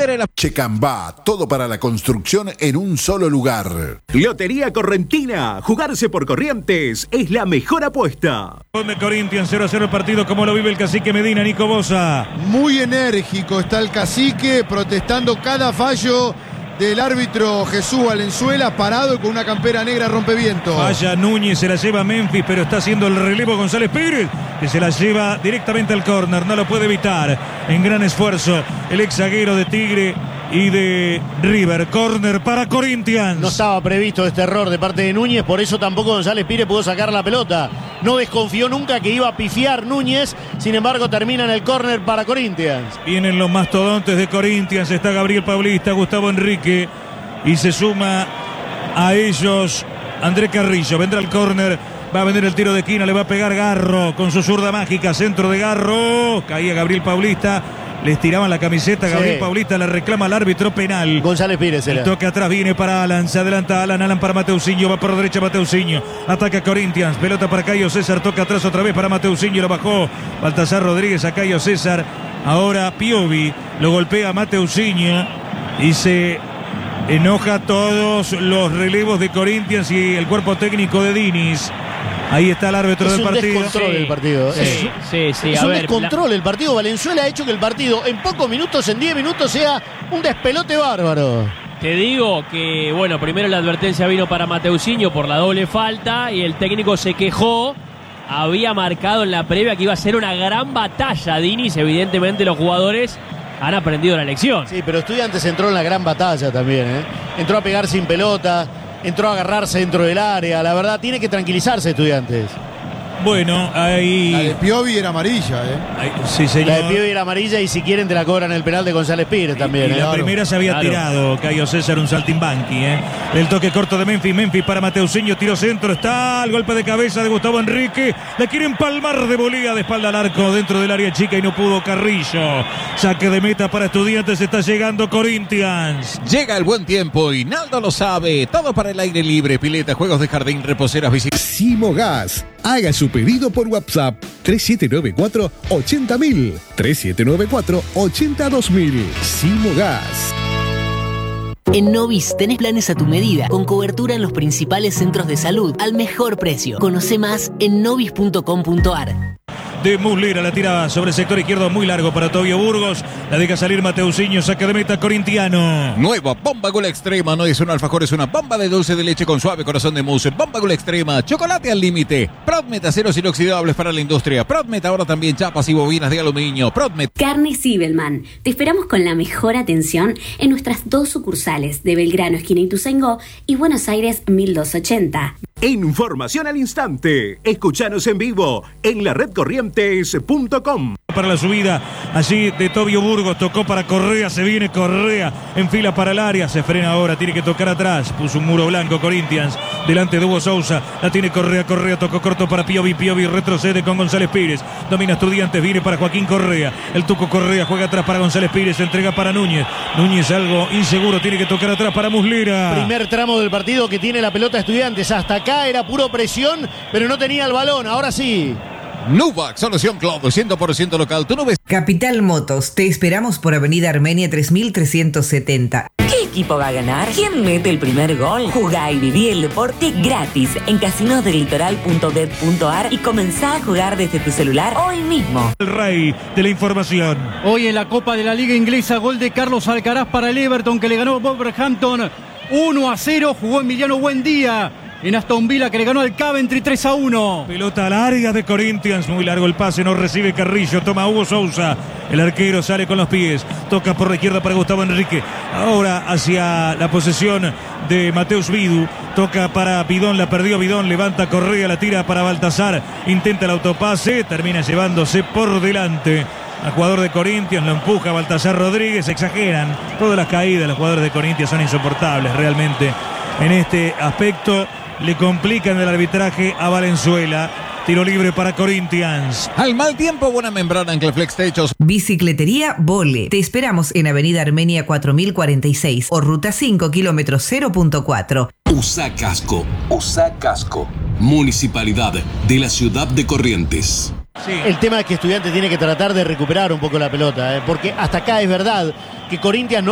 Meter la Checambá, todo para la construcción en un solo lugar. Lotería Correntina, jugarse por Corrientes es la mejor apuesta. De Corinthians 0-0 el partido, como lo vive el cacique Medina, Nico Bosa. Muy enérgico está el cacique, protestando cada fallo del árbitro Jesús Valenzuela, parado con una campera negra rompeviento. Falla Núñez, se la lleva Memphis, pero está haciendo el relevo González Pires, que se la lleva directamente al córner, no lo puede evitar. En gran esfuerzo, el ex zaguero de Tigre y de River. Córner para Corinthians. No estaba previsto este error de parte de Núñez, por eso tampoco González Pires pudo sacar la pelota. No desconfió nunca que iba a pifiar Núñez, sin embargo termina en el córner para Corinthians. Vienen los mastodontes de Corinthians, está Gabriel Paulista, Gustavo Enrique, y se suma a ellos André Carrillo. Vendrá el córner, va a venir el tiro de esquina, le va a pegar Garro con su zurda mágica, centro de Garro, caía Gabriel Paulista. Les tiraban la camiseta, Gabriel Paulista le reclama al árbitro penal. González Pires. El toque atrás viene para Alan, se adelanta Alan para Mateusinho, va por derecha Mateusinho, ataca Corinthians, pelota para Caio César, toca atrás otra vez para Mateusinho, lo bajó Baltasar Rodríguez a Caio César, ahora Piovi, lo golpea Mateusinho y se enoja todos los relevos de Corinthians y el cuerpo técnico de Diniz. Ahí está el árbitro del partido. Es un descontrol del partido. Sí. Es un descontrol el partido. Valenzuela ha hecho que el partido en pocos minutos, en 10 minutos, sea un despelote bárbaro. Te digo que, bueno, primero la advertencia vino para Mateusinho por la doble falta y el técnico se quejó. Había marcado en la previa que iba a ser una gran batalla. Diniz, evidentemente los jugadores han aprendido la lección. Sí, pero Estudiantes entró en la gran batalla también, ¿eh? Entró a pegar sin pelota, entró a agarrarse dentro del área. La verdad, tiene que tranquilizarse Estudiantes. Bueno, ahí... La de Piovi era amarilla, Sí, señor. La de Piovi era amarilla y si quieren te la cobran el penal de González Pires también. Y la primera se había tirado Caio César, un saltimbanqui, El toque corto de Memphis para Mateusinho, tiro centro, está el golpe de cabeza de Gustavo Enrique, la quiere empalmar de volea de espalda al arco dentro del área chica y no pudo Carrillo. Saque de meta para Estudiantes, está llegando Corinthians. Llega el buen tiempo y Naldo lo sabe. Todo para el aire libre, pileta, juegos de jardín, reposeras, bicicletas. Simogas. Haga su pedido por WhatsApp 3794-80000. 3794-82000. Simogas. En Novis tenés planes a tu medida, con cobertura en los principales centros de salud, al mejor precio. Conoce más en novis.com.ar. De Muslera, la tira sobre el sector izquierdo muy largo para Tobio Burgos, la deja salir Mateusinho, saque de meta corintiano. Nueva bomba Gula Extrema, no es un alfajor, es una bomba de dulce de leche con suave corazón de mousse. Bomba Gula Extrema, chocolate al límite. Prodmet, aceros inoxidables para la industria. Prodmet, ahora también chapas y bobinas de aluminio. Prodmet. Carne Sibelman, te esperamos con la mejor atención en nuestras 2 sucursales de Belgrano, esquina Ituzaingó, y Buenos Aires 1280. Información al instante. Escuchanos en vivo en la redcorrientes.com. Para la subida allí de Tobio Burgos, tocó para Correa, se viene Correa, en fila para el área, se frena ahora, tiene que tocar atrás, puso un muro blanco Corinthians, delante de Hugo Sousa, la tiene Correa, tocó corto para Piovi, retrocede con González Pires, domina Estudiantes, viene para Joaquín Correa, el Tuco Correa juega atrás para González Pires, entrega para Núñez algo inseguro, tiene que tocar atrás para Muslera. Primer tramo del partido que tiene la pelota Estudiantes, hasta acá era puro presión, pero no tenía el balón, ahora sí. Nuvac, solución cloud, 100% local. Tú no ves. Capital Motos, te esperamos por Avenida Armenia 3370. ¿Qué equipo va a ganar? ¿Quién mete el primer gol? Jugá y viví el deporte gratis en casinosdelitoral.bet.ar y comenzá a jugar desde tu celular hoy mismo. El rey de la información. Hoy en la Copa de la Liga Inglesa, gol de Carlos Alcaraz para el Everton, que le ganó Wolverhampton 1-0. Jugó Emiliano Buendía en Aston Villa, que le ganó al Coventry 3-1. Pelota al área de Corinthians, muy largo el pase, no recibe Carrillo, toma Hugo Sousa, el arquero sale con los pies, toca por la izquierda para Gustavo Enrique, ahora hacia la posesión de Mateus Vidu, toca para Bidón, la perdió Bidón, levanta Correa, la tira para Baltasar, intenta el autopase, termina llevándose por delante al jugador de Corinthians, lo empuja Baltasar Rodríguez, exageran, todas las caídas de los jugadores de Corinthians son insoportables realmente en este aspecto. Le complican el arbitraje a Valenzuela. Tiro libre para Corinthians. Al mal tiempo, buena membrana Ancleflex Techos. Bicicletería Vole. Te esperamos en Avenida Armenia 4046 o Ruta 5, kilómetro 0.4. USA Casco. Municipalidad de la ciudad de Corrientes. Sí. El tema es que Estudiantes tiene que tratar de recuperar un poco la pelota, porque hasta acá es verdad que Corinthians no